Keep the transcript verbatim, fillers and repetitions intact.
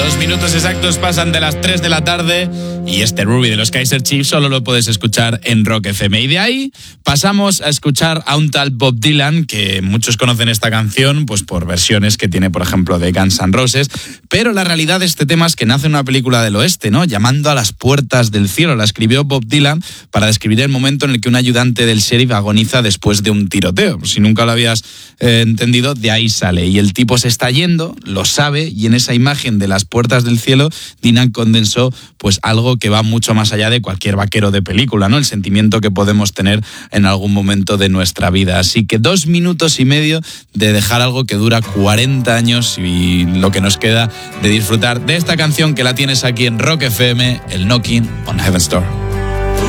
Dos minutos exactos pasan de las tres de la tarde y este Ruby de los Kaiser Chiefs solo lo puedes escuchar en Rock F M. Y de ahí pasamos a escuchar a un tal Bob Dylan, que muchos conocen esta canción pues por versiones que tiene, por ejemplo, de Guns N' Roses, pero la realidad de este tema es que nace en una película del oeste, ¿no? Llamando a las puertas del cielo. La escribió Bob Dylan para describir el momento en el que un ayudante del sheriff agoniza después de un tiroteo. Si nunca lo habías eh, entendido, de ahí sale. Y el tipo se está yendo, lo sabe, y en esa imagen de las puertas del cielo, Dylan condensó pues algo que va mucho más allá de cualquier vaquero de película, ¿no? El sentimiento que podemos tener en algún momento de nuestra vida. Así que dos minutos y medio de dejar algo que dura cuarenta años y lo que nos queda de disfrutar de esta canción que la tienes aquí en Rock F M, el Knocking on Heaven's Door.